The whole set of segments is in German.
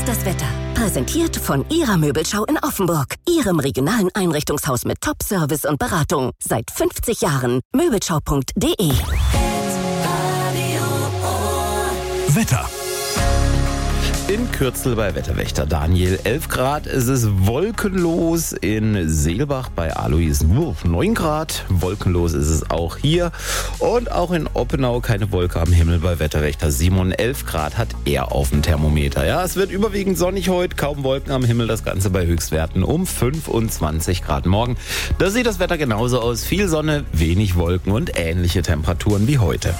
ist das Wetter. Präsentiert von Ihrer Möbelschau in Offenburg. Ihrem regionalen Einrichtungshaus mit Top-Service und Beratung. Seit 50 Jahren. Möbelschau.de. Wetter. In Kürzel bei Wetterwächter Daniel. 11 Grad, es ist wolkenlos in Seelbach bei Alois. 9 Grad, wolkenlos ist es auch hier. Und auch in Oppenau keine Wolke am Himmel bei Wetterwächter Simon. 11 Grad hat er auf dem Thermometer. Ja, es wird überwiegend sonnig heute, kaum Wolken am Himmel, das Ganze bei Höchstwerten um 25 Grad morgen. Da sieht das Wetter genauso aus. Viel Sonne, wenig Wolken und ähnliche Temperaturen wie heute.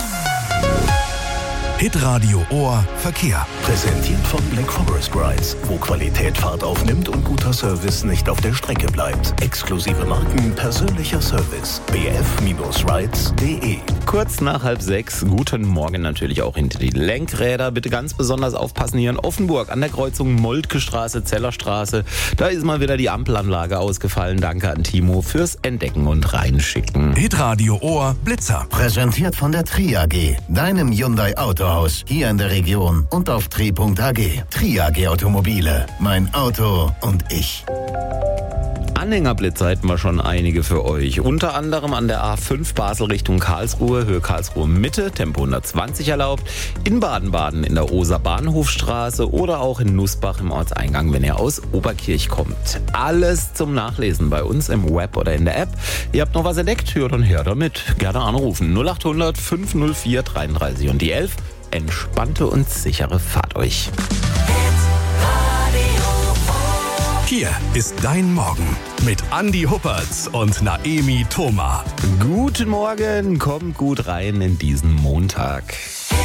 Hitradio Ohr Verkehr. Präsentiert von Black Forest Rides, wo Qualität Fahrt aufnimmt und guter Service nicht auf der Strecke bleibt. Exklusive Marken, persönlicher Service. bf-rides.de. Kurz nach 5:30, guten Morgen natürlich auch hinter die Lenkräder. Bitte ganz besonders aufpassen hier in Offenburg an der Kreuzung Moltke-Straße, Zellerstraße. Da ist mal wieder die Ampelanlage ausgefallen. Danke an Timo fürs Entdecken und Reinschicken. Hitradio Ohr Blitzer. Präsentiert von der Tri AG, deinem Hyundai Autohaus hier in der Region und auf tri.ag. Tri AG Automobile, mein Auto und ich. Anhängerblitzer hätten wir schon einige für euch. Unter anderem an der A5 Basel Richtung Karlsruhe, Höhe Karlsruhe Mitte, Tempo 120 erlaubt. In Baden-Baden in der Oser Bahnhofstraße oder auch in Nussbach im Ortseingang, wenn ihr aus Oberkirch kommt. Alles zum Nachlesen bei uns im Web oder in der App. Ihr habt noch was entdeckt? Ja, dann her damit. Gerne anrufen. 0800 504 33 und die 11. Entspannte und sichere Fahrt euch. Hier ist dein Morgen mit Andi Huppertz und Naemi Thoma. Guten Morgen, kommt gut rein in diesen Montag.